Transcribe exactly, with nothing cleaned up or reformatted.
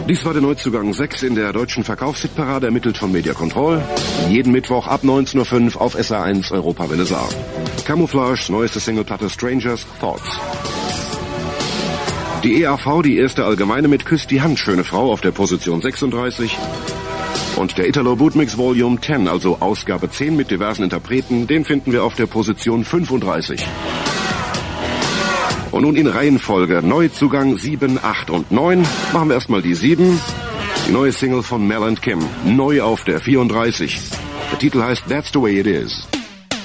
Dies war der Neuzugang sechs in der deutschen Verkaufshitparade, ermittelt von Media Control. Jeden Mittwoch ab neunzehn Uhr fünf auf S A eins Europawelle Saar. Camouflage, neueste Singleplatte Strangers Thoughts. Die E A V, die erste allgemeine mit Küsst die Hand, schöne Frau, auf der Position sechsunddreißig. Und der Italo Bootmix Volume zehn, also Ausgabe zehn mit diversen Interpreten, den finden wir auf der Position fünfunddreißig. Und nun in Reihenfolge Neuzugang sieben, acht und neun. Machen wir erstmal die sieben. Die neue Single von Mel and Kim, neu auf der vierunddreißig. Der Titel heißt That's the Way It Is.